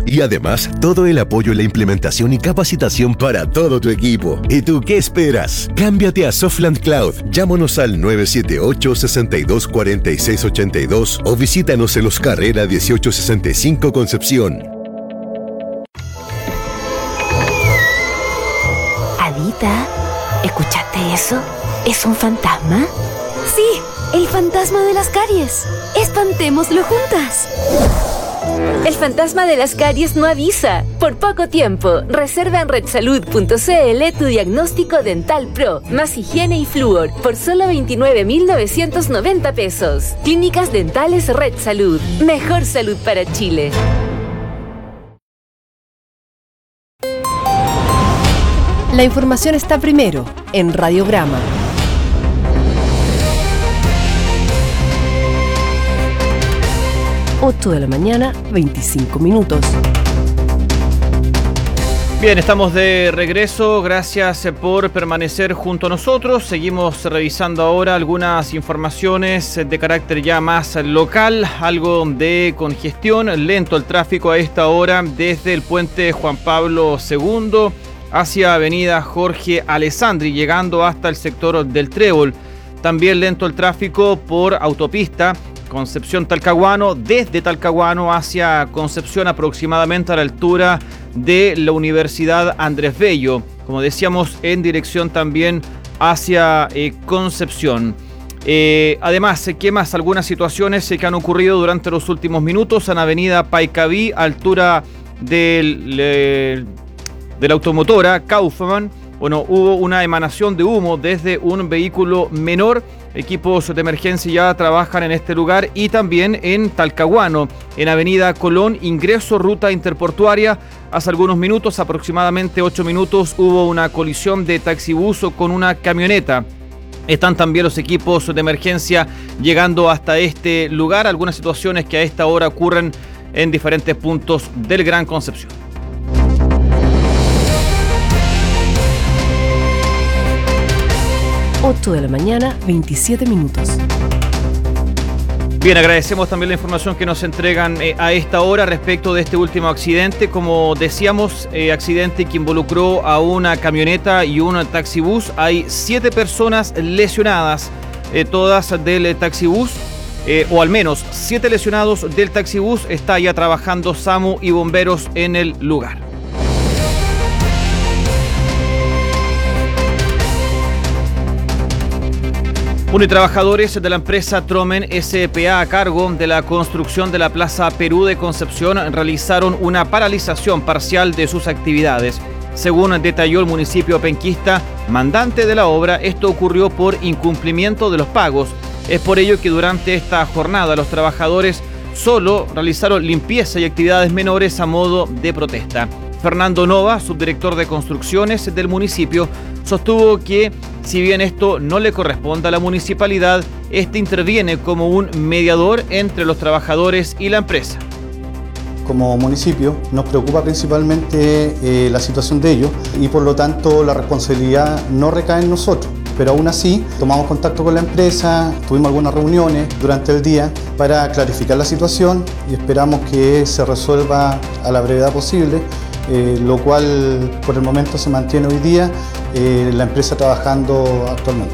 cursos. Y además, todo el apoyo en la implementación y capacitación para todo tu equipo. ¿Y tú qué esperas? Cámbiate a Softland Cloud. Llámanos al 978-624682 o visítanos en Los Carrera 1865 Concepción. Adita, ¿escuchaste eso? ¿Es un fantasma? Sí, el fantasma de las caries. Espantémoslo juntas. El fantasma de las caries no avisa. Por poco tiempo, reserva en redsalud.cl tu diagnóstico Dental Pro, más higiene y flúor, por solo 29.990 pesos. Clínicas Dentales Red Salud. Mejor salud para Chile. La información está primero en Radiograma. 8 de la mañana, 25 minutos. Bien, estamos de regreso. Gracias por permanecer junto a nosotros. Seguimos revisando ahora algunas informaciones de carácter ya más local. Algo de congestión, lento el tráfico a esta hora desde el puente Juan Pablo II hacia avenida Jorge Alessandri, llegando hasta el sector del Trébol. También lento el tráfico por autopista Concepción-Talcahuano, desde Talcahuano hacia Concepción, aproximadamente a la altura de la Universidad Andrés Bello. Como decíamos, en dirección también hacia Concepción. Además, ¿qué más? Algunas situaciones que han ocurrido durante los últimos minutos en avenida Paicaví, altura de la automotora Kaufman. Bueno, hubo una emanación de humo desde un vehículo menor. Equipos de emergencia ya trabajan en este lugar y también en Talcahuano, en avenida Colón, ingreso ruta interportuaria. Hace algunos minutos, aproximadamente 8 minutos, hubo una colisión de taxibús con una camioneta. Están también los equipos de emergencia llegando hasta este lugar. Algunas situaciones que a esta hora ocurren en diferentes puntos del Gran Concepción. Ocho de la mañana, 27 minutos. Bien, agradecemos también la información que nos entregan a esta hora respecto de este último accidente. Como decíamos, accidente que involucró a una camioneta y un taxibús. Hay 7 personas lesionadas, todas del taxibús, o al menos 7 lesionados del taxibús. Está ya trabajando SAMU y bomberos en el lugar. Trabajadores de la empresa Tromen S.p.A. a cargo de la construcción de la Plaza Perú de Concepción realizaron una paralización parcial de sus actividades. Según detalló el municipio penquista, mandante de la obra, esto ocurrió por incumplimiento de los pagos. Es por ello que durante esta jornada los trabajadores solo realizaron limpieza y actividades menores a modo de protesta. Fernando Nova, subdirector de construcciones del municipio, sostuvo que si bien esto no le corresponde a la municipalidad, este interviene como un mediador entre los trabajadores y la empresa. Como municipio nos preocupa principalmente la situación de ellos y por lo tanto la responsabilidad no recae en nosotros. Pero aún así tomamos contacto con la empresa, tuvimos algunas reuniones durante el día para clarificar la situación y esperamos que se resuelva a la brevedad posible. Lo cual por el momento se mantiene hoy día, la empresa trabajando actualmente.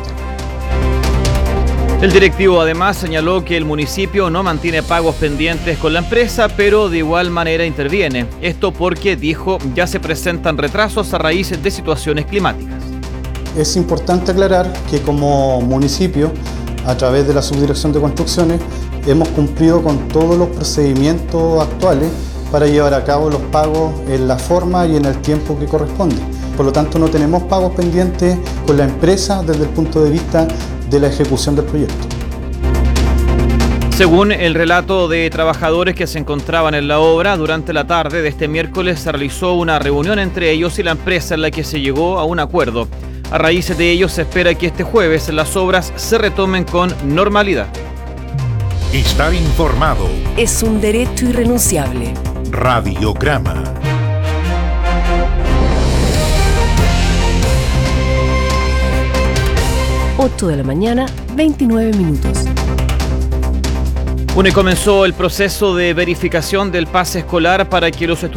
El directivo además señaló que el municipio no mantiene pagos pendientes con la empresa, pero de igual manera interviene. Esto porque, dijo, ya se presentan retrasos a raíz de situaciones climáticas. Es importante aclarar que como municipio, a través de la Subdirección de Construcciones, hemos cumplido con todos los procedimientos actuales para llevar a cabo los pagos en la forma y en el tiempo que corresponde. Por lo tanto, no tenemos pagos pendientes con la empresa desde el punto de vista de la ejecución del proyecto. Según el relato de trabajadores que se encontraban en la obra, durante la tarde de este miércoles se realizó una reunión entre ellos y la empresa en la que se llegó a un acuerdo. A raíz de ello se espera que este jueves las obras se retomen con normalidad. Estar informado es un derecho irrenunciable. Radiograma. Ocho de la mañana, 29 minutos. Comenzó el proceso de verificación del pase escolar para que los estudiantes